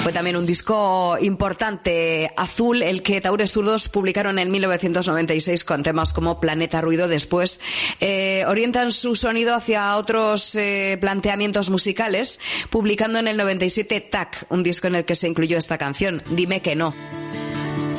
Fue también un disco importante, Azul, el que Taúres Zurdos publicaron en 1996 con temas como Planeta Ruido. Después orientan su sonido hacia otros planteamientos musicales, publicando en el 97 TAC, un disco en el que se incluyó esta canción, Dime que no.